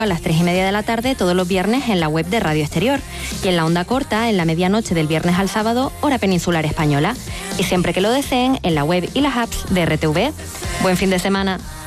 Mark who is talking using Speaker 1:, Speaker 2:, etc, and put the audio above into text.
Speaker 1: a las 3:30 de la tarde todos los viernes en la web de Radio Exterior y en la onda corta en la medianoche del viernes al sábado, hora peninsular española. Y siempre que lo deseen, en la web y las apps de RTV. Buen fin de semana.